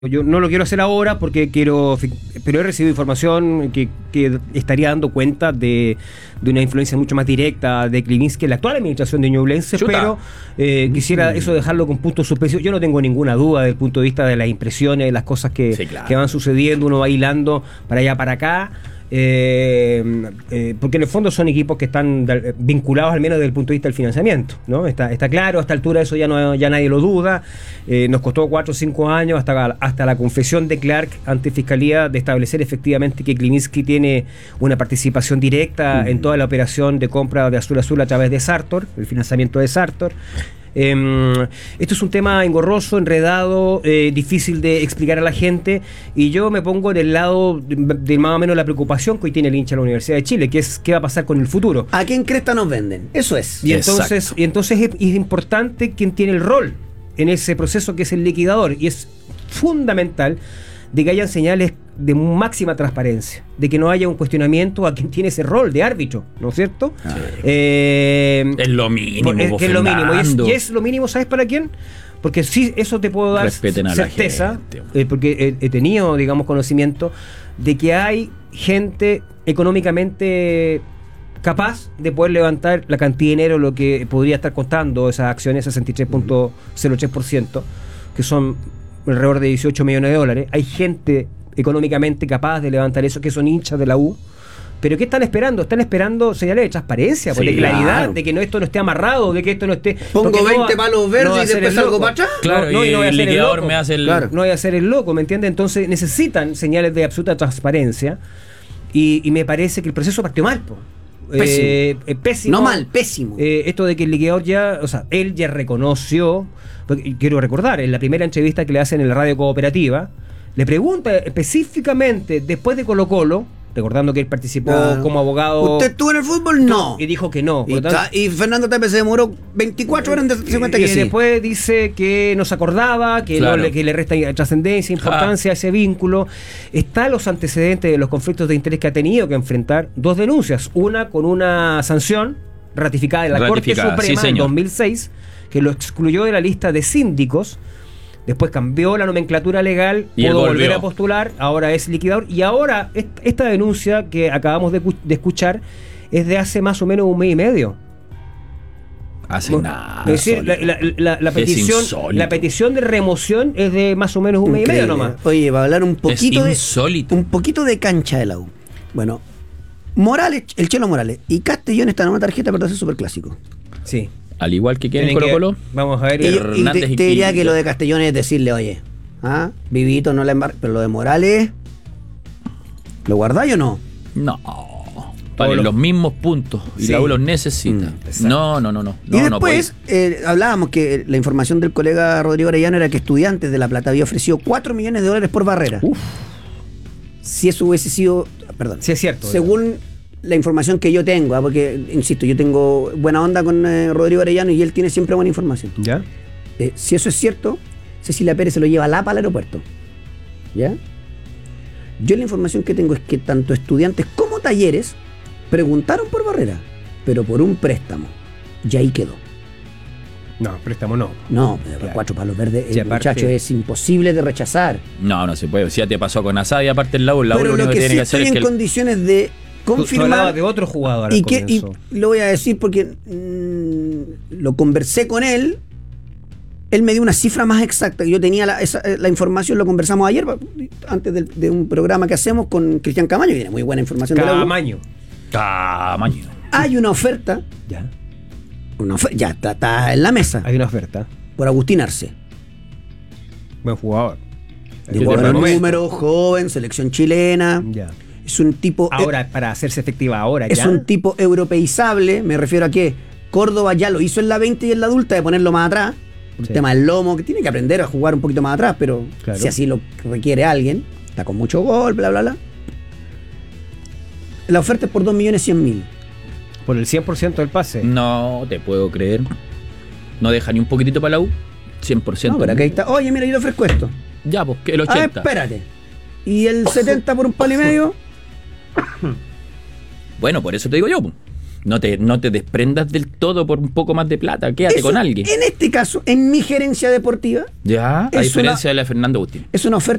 Yo no lo quiero hacer ahora porque pero he recibido información que estaría dando cuenta de una influencia mucho más directa de Kliminski en la actual administración de Ñublense, pero quisiera eso dejarlo con puntos suspensivos. Yo no tengo ninguna duda desde el punto de vista de las impresiones, de las cosas que van sucediendo, uno va hilando para allá, para acá. Porque en el fondo son equipos que están vinculados al menos desde el punto de vista del financiamiento, ¿no? Está claro, a esta altura eso ya nadie lo duda. Nos costó 4 o 5 años hasta la confesión de Clark ante Fiscalía de establecer efectivamente que Kliminski tiene una participación directa en toda la operación de compra de Azul Azul a través de Sartor, el financiamiento de Sartor. Esto es un tema engorroso, enredado, difícil de explicar a la gente, y yo me pongo en el lado de más o menos la preocupación que hoy tiene el hincha de la Universidad de Chile, que es qué va a pasar con el futuro. ¿A quién cresta nos venden? Eso es. Y entonces es importante quién tiene el rol en ese proceso, que es el liquidador, y es fundamental de que hayan señales de máxima transparencia, de que no haya un cuestionamiento a quien tiene ese rol de árbitro, ¿no es cierto? Es lo mínimo, es lo mínimo, y es lo mínimo, ¿sabes para quién? Porque sí, eso te puedo dar certeza, porque he tenido, digamos, conocimiento de que hay gente económicamente capaz de poder levantar la cantidad de dinero, lo que podría estar costando esas acciones, 63.03%, que son alrededor de 18 millones de dólares. Hay gente económicamente capaz de levantar eso, que son hinchas de la U. ¿Pero qué están esperando? Están esperando señales de transparencia, de claridad, de que esto no esté amarrado, de que esto no esté... Pongo 20 palos verdes y después salgo para atrás. Claro, no, y no voy a el hacer liquidador el loco. me hace el... Claro. No voy a hacer el loco, ¿me entiendes? Entonces necesitan señales de absoluta transparencia, y me parece que el proceso partió mal, pésimo. No mal, pésimo. Esto de que el liquidador él ya reconoció, porque quiero recordar, en la primera entrevista que le hacen en la radio cooperativa, le pregunta específicamente después de Colo-Colo, recordando que él participó como abogado. ¿Usted estuvo en el fútbol? No. Y dijo que no. Y Fernando Tapia se demoró 24 horas en darse cuenta que sí. Y después dice que no se acordaba, que le resta trascendencia, importancia a ese vínculo. Están los antecedentes de los conflictos de interés que ha tenido que enfrentar 2 denuncias. Una con una sanción ratificada en la Corte Suprema en 2006, que lo excluyó de la lista de síndicos. Después cambió la nomenclatura legal, pudo volver a postular, ahora es liquidador. Y ahora esta denuncia que acabamos de escuchar es de hace más o menos 1 mes y medio. Hace nada. Es decir, la petición de remoción es de más o menos 1 mes y medio nomás. Oye, va a hablar un poquito de cancha de la U. Bueno, Morales, el Chelo Morales y Castellón están en una tarjeta para hacer superclásico. Sí. Al igual que quieren Colo-Colo. Vamos a ver. Y te diría que lo de Castellón es decirle, oye, Vivito no la embarca, pero lo de Morales, ¿lo guardáis o no? No. Valen los mismos puntos y la U los necesita. No. Y después hablábamos que la información del colega Rodrigo Arellano era que Estudiantes de La Plata había ofrecido $4 millones por Barrera. Si eso hubiese sido, perdón, sí es cierto, según la información que yo tengo, porque, insisto, yo tengo buena onda con Rodrigo Arellano y él tiene siempre buena información. ¿Ya? Si eso es cierto, Cecilia Pérez se lo lleva a Lapa al aeropuerto. ¿Ya? Yo la información que tengo es que tanto Estudiantes como Talleres preguntaron por Barrera, pero por un préstamo. Y ahí quedó. No, préstamo no. No, pero 4 palos verdes, el muchacho es imposible de rechazar. No se puede. Si ya te pasó con Asadi, aparte el U, pero lo que tiene que hacer es que en condiciones de confirmar de otro jugador y lo voy a decir porque lo conversé con él. Él me dio una cifra más exacta. Yo tenía la información, lo conversamos ayer antes de un programa que hacemos con Cristian Camaño, que tiene muy buena información de la U. Camaño. Hay una oferta. Ya. Ya está en la mesa. Hay una oferta por Agustín Arce. Buen jugador. Número, joven, selección chilena. Ya. Es un tipo... Ahora, para hacerse efectiva ahora, es un tipo europeizable. Me refiero a que Córdoba ya lo hizo en la 20 y en la adulta, de ponerlo más atrás. El tema del lomo, que tiene que aprender a jugar un poquito más atrás, pero si así lo requiere alguien, está con mucho gol, bla, bla, bla. La oferta es por 2.100.000. ¿Por el 100% del pase? No te puedo creer. No deja ni un poquitito para la U. 100%. No, pero aquí está. Oye, mira, yo te ofrezco esto. Ya, pues, que el 80. Espérate. ¿Y el 70 por un palo y medio? Bueno, por eso te digo yo. No te desprendas del todo por un poco más de plata. Quédate Eso, con alguien. En este caso, en mi gerencia deportiva, Ya, a diferencia de la de Fernando Agustín. es una oferta